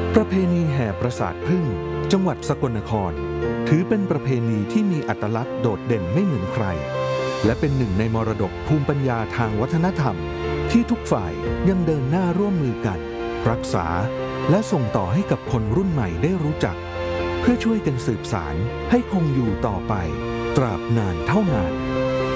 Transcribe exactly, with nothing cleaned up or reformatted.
ประเพณีแห่ปราสาทผึ้งจังหวัดสกลนครถือเป็นประเพณีที่มีอัตลักษณ์โดดเด่นไม่เหมือนใครและเป็นหนึ่งในมรดกภูมิปัญญาทางวัฒนธรรมที่ทุกฝ่ายยังเดินหน้าร่วมมือกันรักษาและส่งต่อให้กับคนรุ่นใหม่ได้รู้จักเพื่อช่วยกันสืบสานให้คงอยู่ต่อไปตราบนานเท่านาน